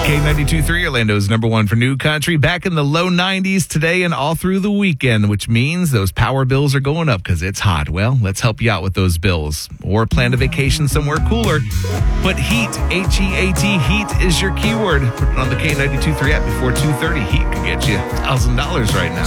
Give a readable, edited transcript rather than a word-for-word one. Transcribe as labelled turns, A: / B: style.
A: K92.3, Orlando's number one for new country, back in the low 90s today and all through the weekend, which means those power bills are going up because it's hot. Well, let's help you out with those bills. Or plan a vacation somewhere cooler. Put HEAT, H-E-A-T, HEAT is your keyword. Put it on the K92.3 app before 2:30. HEAT could get you $1,000 right now.